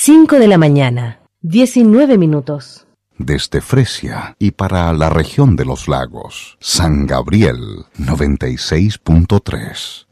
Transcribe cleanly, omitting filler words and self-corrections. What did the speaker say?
5 de la mañana, 19 minutos. Desde Fresia y para la región de los lagos, San Gabriel 96.3.